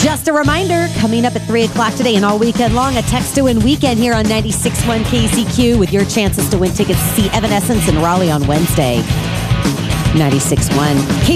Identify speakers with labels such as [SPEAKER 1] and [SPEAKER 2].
[SPEAKER 1] Just a reminder, coming up at 3 o'clock today and all weekend long, a Text to Win weekend here on 96.1 KZQ with your chances to win tickets to see Evanescence in Raleigh on Wednesday. 96.1